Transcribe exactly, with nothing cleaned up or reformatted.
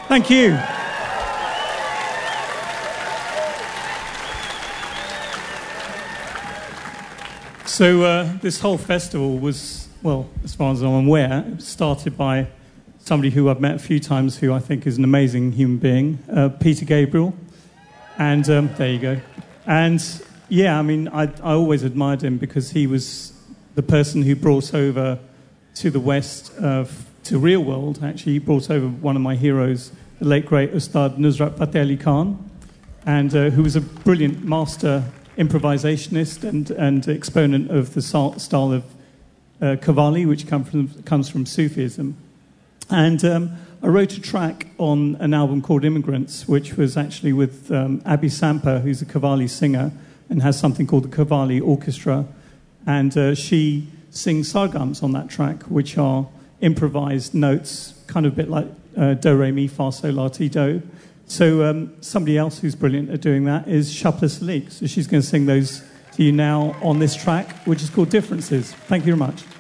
Thank you. So uh, this whole festival was, well, as far as I'm aware, it was started by somebody who I've met a few times who I think is an amazing human being, uh, Peter Gabriel. And um, there you go. And yeah, I mean, I, I always admired him because he was the person who brought over to the West, uh, to real world, actually. He brought over one of my heroes, the late great Ustad Nusrat Fateh Ali Khan, and uh, who was a brilliant master improvisationist and, and exponent of the style of uh, Qawwali, which come from, comes from Sufism. And um, I wrote a track on an album called Immigrants, which was actually with um, Abby Sampa, who's a Qawwali singer, and has something called the Qawwali Orchestra. And uh, she sings sargams on that track, which are improvised notes, kind of a bit like uh, do, re, mi, fa, sol, la, ti, do. So um, somebody else who's brilliant at doing that is Shapla Salik. So she's going to sing those to you now on this track, which is called Differences. Thank you very much.